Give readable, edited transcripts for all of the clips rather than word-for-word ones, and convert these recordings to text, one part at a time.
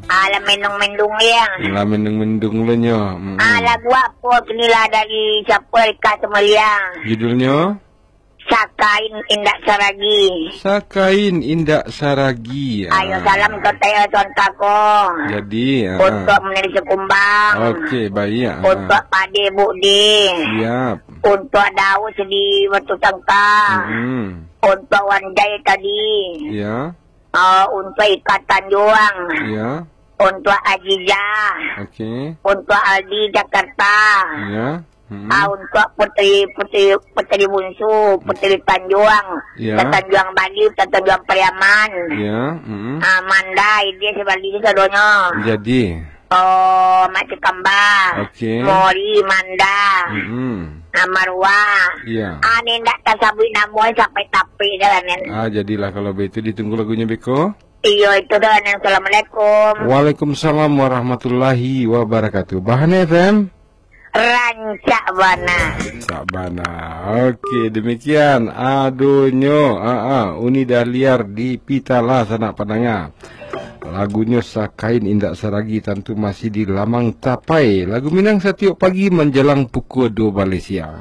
Alam mendung-mendung ya. Lah mendung-mendung lo nyo. Lagu apa kinilah dari siapa Rika Semelia. Judulnya? Sakain Indak Saragi. Sakain Indak Saragi. Ayo salam ke saya contoh ko. Jadi untuk menulis kumbang. Okey, baik. Untuk Pade Budi. Siap. Untuk Daud di Batu Tangka. Untuk Wanjai tadi. Ya. Untuk Ikatan Juang. Ya. Untuk Aziza. Okey. Untuk Aldi Jakarta. Ya. Untuk Putri Bunsu, Putri Tanjuang, Ya. Tanjuang Bali, Tanjuang Priaman. Ya. Amanda, dia sebalik sedonya. Jadi. Macam Kambang. Okey. Mori, Manda. Marwa. Ya. Ini tak tersabuin namun sampai tapi dah kan. Jadilah kalau begitu ditunggu lagunya Beko. Iya itu dah. Assalamualaikum. Waalaikumsalam warahmatullahi wabarakatuh. Bahan FM Rancak Bana. Rancak Bana. Okey, demikian adonyo Uni Dahliar di Pitala Sanak Pendengar. Lagunya Sakain Indak Saragi tentu masih di Lamang Tapai. Lagu Minang setiap pagi menjelang pukul 2 balik siang.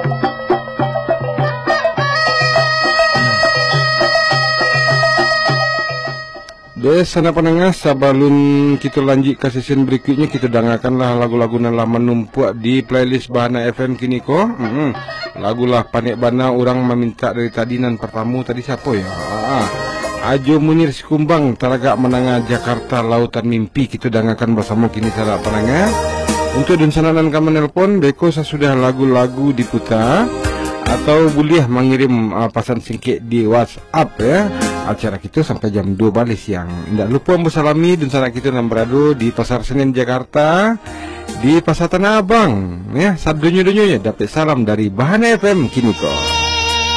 Sana pendengar, sebelum kita lanjut ke sesi berikutnya, kita dengarkanlah lagu-lagu yang lama menumpuk di playlist Bahana FM kini ko. Lagulah Panik Bana orang meminta dari tadi nan pertama tadi siapa ya? Ajo Munir Sikumbang Taragak Menangah Jakarta Lautan Mimpi kita dengarkan bersama kini sahabat pendengar. Untuk dan sananan kamu nelpon, Beko sudah lagu-lagu diputar atau boleh mengirim pesan singkat di WhatsApp ya. Acara kita sampai jam 2 balik siang. Tidak lupa bersalami dan sana kita yang berada di Pasar Senen Jakarta, di Pasar Tanah Abang ya. Sabdunya-dunya ya dapat salam dari Bahana FM kini kok.